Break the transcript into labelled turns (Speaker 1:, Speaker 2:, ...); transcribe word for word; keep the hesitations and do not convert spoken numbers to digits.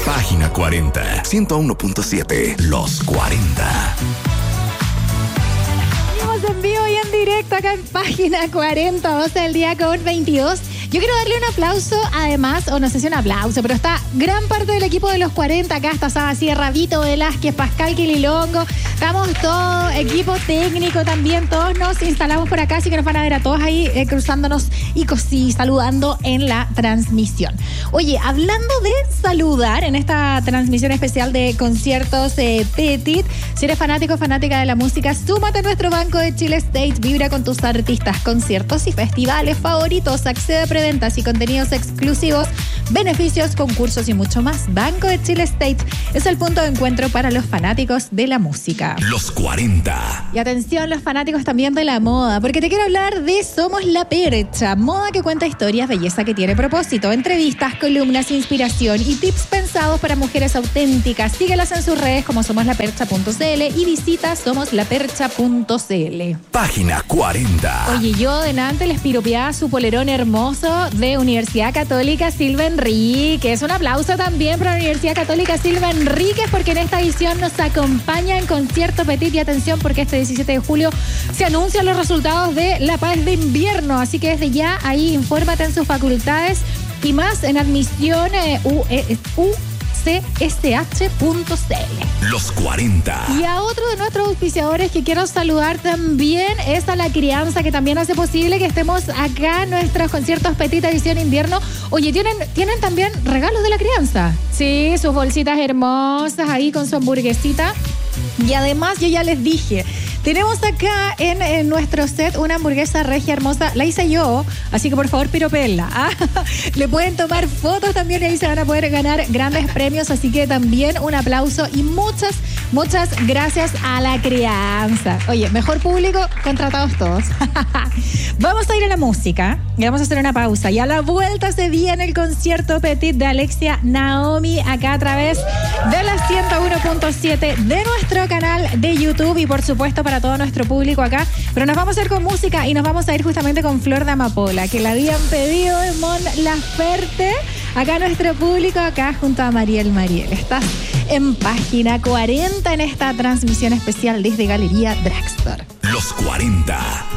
Speaker 1: Página cuarenta, ciento uno punto siete, Los cuarenta.
Speaker 2: Seguimos en vivo y en directo acá en Página cuarenta, doce del día con veintidós. Yo quiero darle un aplauso, además, o no sé si un aplauso, pero está gran parte del equipo de los cuarenta acá. Está Saba Sierra, Vito Velázquez, Pascal Quililongo. Estamos todo, equipo técnico también. Todos nos instalamos por acá, así que nos van a ver a todos ahí eh, cruzándonos y cosí, saludando en la transmisión. Oye, hablando de saludar en esta transmisión especial de conciertos eh, Petit, si eres fanático o fanática de la música, súmate a nuestro Banco de Chile Stage. Vibra con tus artistas, conciertos y festivales favoritos. Accede a preventas y contenidos exclusivos, beneficios, concursos y mucho más. Banco de Chile State es el punto de encuentro para los fanáticos de la música.
Speaker 1: Los cuarenta.
Speaker 2: Y atención, los fanáticos también de la moda, porque te quiero hablar de Somos La Percha, moda que cuenta historias, belleza que tiene propósito, entrevistas, columnas, inspiración y tips pensados para mujeres auténticas. Síguelas en sus redes como somos la percha punto c l y visita somos la percha punto c l.
Speaker 1: Página cuarenta.
Speaker 2: Oye, yo delante les piropeaba su polerón hermoso de Universidad Católica Silva Enríquez. Un aplauso también para la Universidad Católica Silva Enríquez, porque en esta edición nos acompaña en concierto Petit. Y atención, porque este diecisiete de julio se anuncian los resultados de la Paz de Invierno, así que desde ya ahí infórmate en sus facultades y más en admisión eh, U, eh, U c s h punto c l.
Speaker 1: Los cuarenta.
Speaker 2: Y a otro de nuestros auspiciadores que quiero saludar también es a La Crianza, que también hace posible que estemos acá en nuestros conciertos Petit Edición Invierno. Oye, ¿tienen, tienen también regalos de La Crianza? Sí, sus bolsitas hermosas ahí con su hamburguesita. Y además yo ya les dije, tenemos acá en, en nuestro set una hamburguesa regia hermosa. La hice yo, así que por favor piropela. ¿Ah? Le pueden tomar fotos también y ahí se van a poder ganar grandes premios. Así que también un aplauso y muchas, muchas gracias a La Crianza. Oye, mejor público, contratados todos. Vamos a ir a la música y vamos a hacer una pausa. Y a la vuelta se viene el concierto Petit de Alexia Naomi acá a través de la ciento uno punto siete de nuestro canal de YouTube y por supuesto para todo nuestro público acá. Pero nos vamos a ir con música y nos vamos a ir justamente con Flor de Amapola, que la habían pedido de Mon Laferte. Acá nuestro público, acá junto a Mariel Mariel. Estás en Página cuarenta en esta transmisión especial desde Galería Dragstore.
Speaker 1: Los cuarenta.